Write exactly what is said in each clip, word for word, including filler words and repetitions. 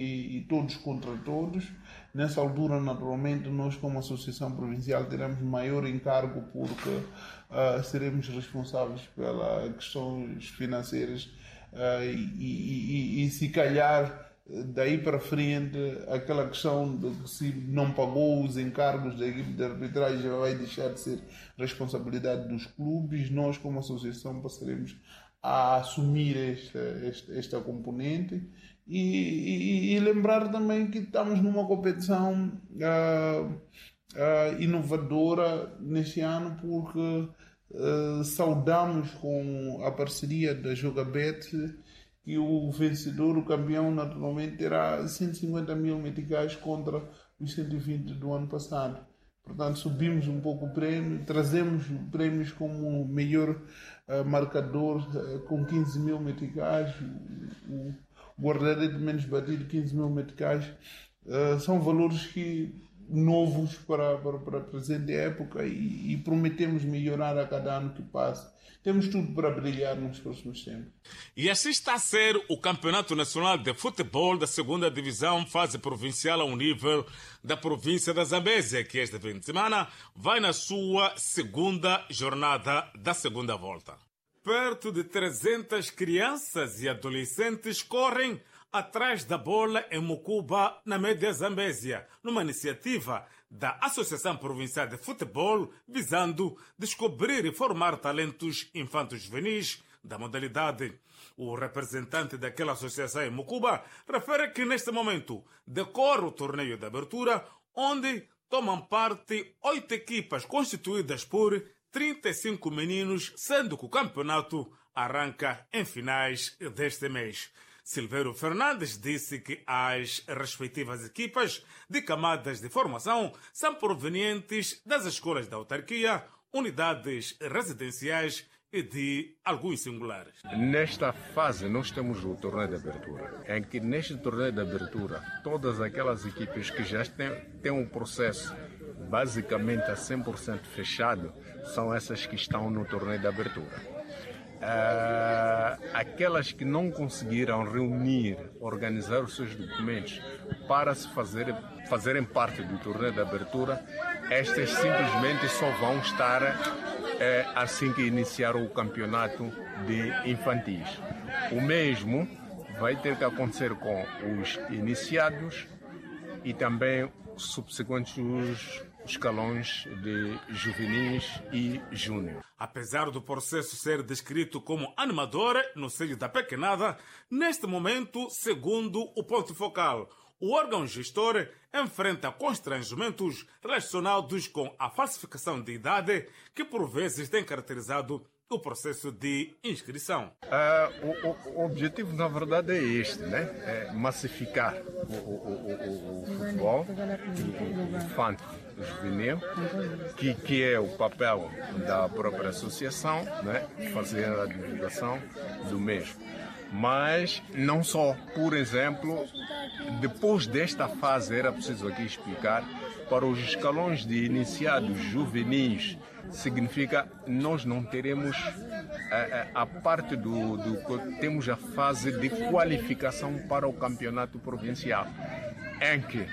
e, e todos contra todos. Nessa altura, naturalmente, nós como Associação Provincial teremos maior encargo porque uh, seremos responsáveis pelas questões financeiras uh, e, e, e, e se calhar daí para frente aquela questão de que se não pagou os encargos da equipe de arbitragem vai deixar de ser responsabilidade dos clubes. Nós como associação passaremos a assumir esta, esta, esta componente e, e, e lembrar também que estamos numa competição uh, uh, inovadora neste ano porque uh, saudamos com a parceria da Jogabet que o vencedor, o campeão, naturalmente terá cento e cinquenta mil meticais contra os cento e vinte do ano passado. Portanto, subimos um pouco o prémio, trazemos prémios como melhor uh, marcador uh, com quinze mil meticais, o, o guarda-redes menos batido quinze mil meticais. Uh, são valores que novos para, para, para a presente época e, e prometemos melhorar a cada ano que passa. Temos tudo para brilhar nos próximos tempos. E assim está a ser o Campeonato Nacional de Futebol da segunda Divisão, fase provincial ao nível da província da Zambésia, que esta fim de semana vai na sua segunda jornada da segunda volta. Perto de trezentas crianças e adolescentes correm atrás da bola em Mucuba, na média Zambésia, numa iniciativa da Associação Provincial de Futebol, visando descobrir e formar talentos infantos juvenis da modalidade. O representante daquela associação em Mucuba refere que neste momento decorre o torneio de abertura, onde tomam parte oito equipas constituídas por trinta e cinco meninos, sendo que o campeonato arranca em finais deste mês. Silvério Fernandes disse que as respectivas equipas de camadas de formação são provenientes das escolas da autarquia, unidades residenciais e de alguns singulares. Nesta fase nós temos o torneio de abertura, em que neste torneio de abertura todas aquelas equipes que já têm, têm um processo basicamente a cem por cento fechado são essas que estão no torneio de abertura. Uh, aquelas que não conseguiram reunir, organizar os seus documentos para se fazer, fazerem parte do torneio de abertura, estas simplesmente só vão estar uh, assim que iniciar o campeonato de infantis. O mesmo vai ter que acontecer com os iniciados e também subsequentes escalões de juvenis e júnior. Apesar do processo ser descrito como animador no seio da pequenada, neste momento, segundo o ponto focal, o órgão gestor enfrenta constrangimentos relacionados com a falsificação de idade que por vezes tem caracterizado o processo de inscrição. Uh, o, o, o objetivo, na verdade, é este, né? É massificar o, o, o, o futebol infantil juvenil, que, que é o papel da própria associação, né? Fazer a divulgação do mesmo. Mas não só, por exemplo, depois desta fase, era preciso aqui explicar, para os escalões de iniciados juvenis, significa nós não teremos a, a, a parte do, do... Temos a fase de qualificação para o campeonato provincial, em que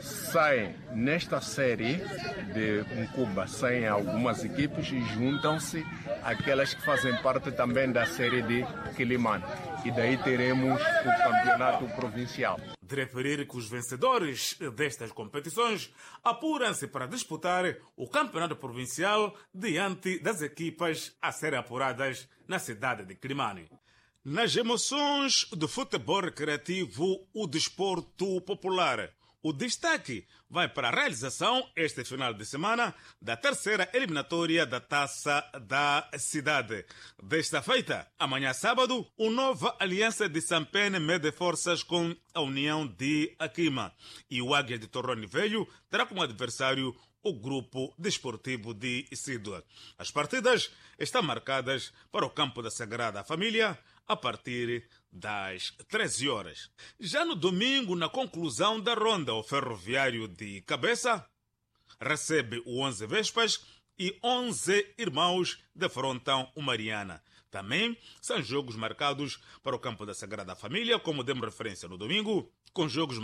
saem nesta série de Mucuba, saem algumas equipes e juntam-se aquelas que fazem parte também da série de Quilimane. E daí teremos o campeonato provincial. De referir que os vencedores destas competições apuram-se para disputar o campeonato provincial diante das equipas a serem apuradas na cidade de Quilimane. Nas emoções do futebol recreativo, o desporto popular, o destaque vai para a realização, este final de semana, da terceira eliminatória da Taça da Cidade. Desta feita, amanhã sábado, a nova aliança de Sampene mede forças com a União de Aquima. E o Águia de Torrone Velho terá como adversário o Grupo Desportivo de Isídua. As partidas estão marcadas para o campo da Sagrada Família a partir das treze horas. Já no domingo, na conclusão da ronda, o Ferroviário de Cabeça recebe o onze Vespas e onze Irmãos defrontam o Mariana. Também são jogos marcados para o campo da Sagrada Família, como demos referência no domingo, com jogos